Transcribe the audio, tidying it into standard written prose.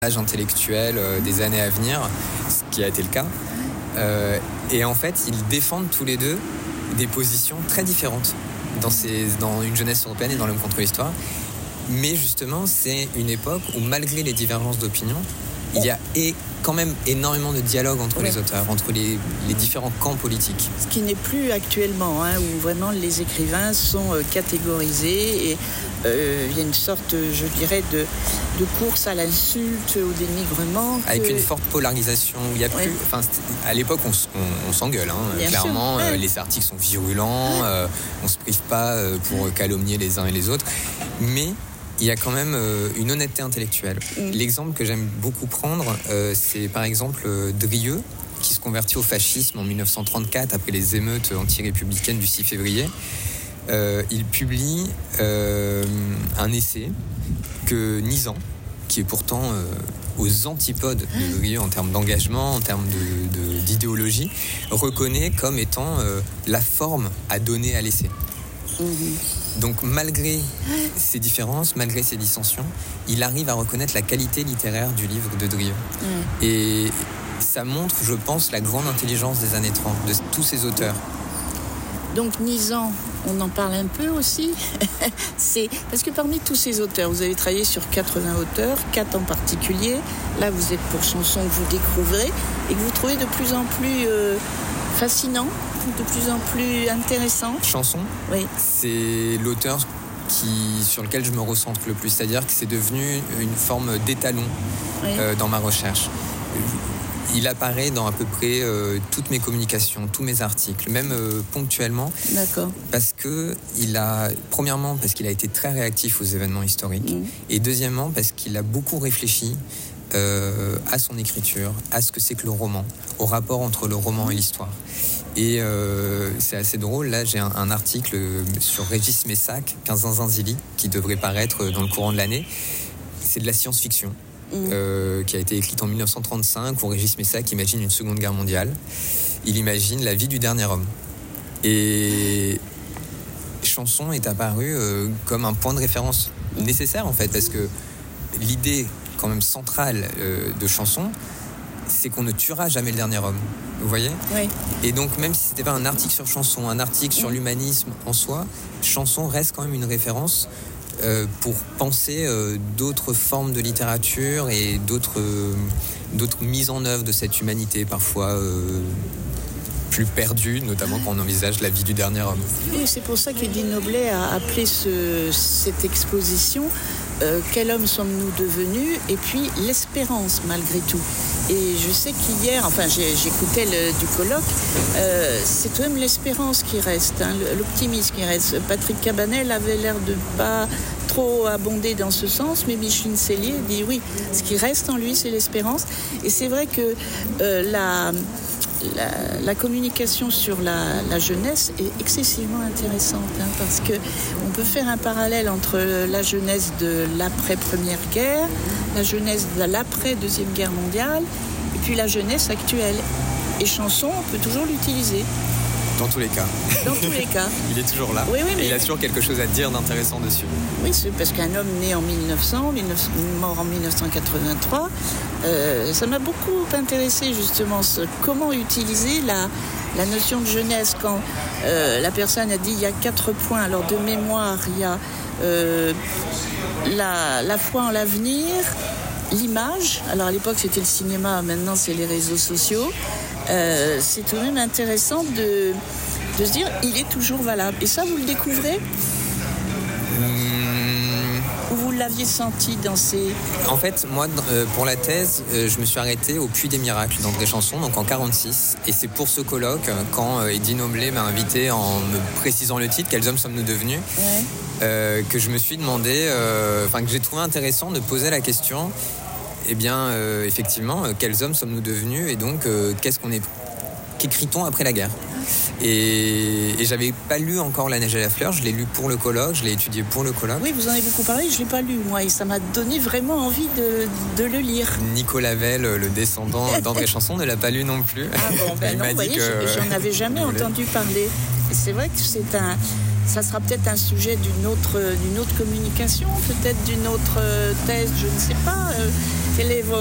intellectuel des années à venir, ce qui a été le cas. Et en fait, ils défendent tous les deux des positions très différentes dans une jeunesse européenne et dans l'homme contre l'histoire. Mais justement, c'est une époque où, malgré les divergences d'opinion, il y a quand même énormément de dialogue entre les auteurs, entre les différents camps politiques. Ce qui n'est plus actuellement, où vraiment les écrivains sont catégorisés et il y a une sorte, je dirais, de course à l'insulte, au dénigrement. Avec une forte polarisation. Il y a plus, à l'époque, on s'engueule. Clairement, les articles sont virulents, on ne se prive pas pour calomnier les uns et les autres. Mais il y a quand même une honnêteté intellectuelle. L'exemple que j'aime beaucoup prendre, c'est par exemple Drieux, qui se convertit au fascisme en 1934 après les émeutes anti-républicaines du 6 février. Il publie un essai que Nizan, qui est pourtant aux antipodes de Drieux en termes d'engagement, en termes d'idéologie, reconnaît comme étant la forme à donner à l'essai. Donc malgré ces différences, malgré ces dissensions, il arrive à reconnaître la qualité littéraire du livre de Drieux. Et ça montre, je pense, la grande intelligence des années 30, de tous ces auteurs. Donc Nizan, on en parle un peu aussi. C'est parce que parmi tous ces auteurs, vous avez travaillé sur 80 auteurs, 4 en particulier. Là, vous êtes pour Chanson que vous découvrez et que vous trouvez de plus en plus fascinant, de plus en plus intéressant. Chanson, oui. C'est l'auteur sur lequel je me recentre le plus, c'est-à-dire que c'est devenu une forme d'étalon dans ma recherche. Il apparaît dans à peu près toutes mes communications, tous mes articles, même ponctuellement. D'accord. Premièrement, parce qu'il a été très réactif aux événements historiques, et deuxièmement, parce qu'il a beaucoup réfléchi à son écriture, à ce que c'est que le roman, au rapport entre le roman et l'histoire. Et c'est assez drôle, là j'ai un article sur Régis Messac, Quinzinzinzili, qui devrait paraître dans le courant de l'année. C'est de la science-fiction, qui a été écrite en 1935, où Régis Messac imagine une seconde guerre mondiale. Il imagine la vie du dernier homme. Et Chanson est apparu comme un point de référence nécessaire en fait, parce que l'idée quand même centrale de Chanson, c'est qu'on ne tuera jamais le dernier homme. Vous voyez ? Oui. Et donc, même si c'était pas un article sur Chanson, un article sur l'humanisme en soi, Chanson reste quand même une référence pour penser d'autres formes de littérature et d'autres mises en œuvre de cette humanité, parfois plus perdue, notamment quand on envisage la vie du dernier homme. Et c'est pour ça qu'Eddie Noblet a appelé cette exposition Quel homme sommes-nous devenus ? Et puis l'espérance malgré tout. Et je sais qu'hier, j'écoutais du colloque, c'est quand même l'espérance qui reste, l'optimisme qui reste. Patrick Cabanel avait l'air de pas trop abonder dans ce sens, mais Micheline Cellier dit oui, ce qui reste en lui, c'est l'espérance. Et c'est vrai que la communication sur la jeunesse est excessivement intéressante, parce que on peut faire un parallèle entre la jeunesse de l'après-première guerre, la jeunesse de l'après-deuxième guerre mondiale, et puis la jeunesse actuelle. Et Chanson, on peut toujours l'utiliser. Dans tous les cas. Dans tous les cas. Il est toujours là. Oui, mais il a toujours quelque chose à dire d'intéressant dessus. Oui, c'est parce qu'un homme né en 1900, mort en 1983, ça m'a beaucoup intéressé justement comment utiliser la notion de jeunesse quand la personne a dit il y a 4 points. Alors de mémoire, il y a la foi en l'avenir, l'image. Alors à l'époque c'était le cinéma, maintenant c'est les réseaux sociaux. C'est tout de même intéressant de se dire il est toujours valable. Et ça, vous le découvrez ? Ou vous l'aviez senti dans ces... En fait, moi, pour la thèse, je me suis arrêté au Puits des Miracles d'André Chanson, donc en 1946. Et c'est pour ce colloque, quand Eddie Noblet m'a invité en me précisant le titre, Quels hommes sommes-nous devenus ? Que je me suis demandé, que j'ai trouvé intéressant de poser la question... effectivement, quels hommes sommes-nous devenus et donc qu'écrit-on après la guerre ? Et j'avais pas lu encore La neige et la fleur, je l'ai lu pour le colloque, je l'ai étudié pour le colloque. Oui, vous en avez beaucoup parlé, je l'ai pas lu moi et ça m'a donné vraiment envie de le lire. Nicolas Lavelle, le descendant d'André Chanson, ne l'a pas lu non plus. Ah bon, il m'a vous voyez, j'en avais jamais entendu parler. Et c'est vrai que ça sera peut-être un sujet d'une autre communication, peut-être d'une autre thèse, je ne sais pas. Quelle est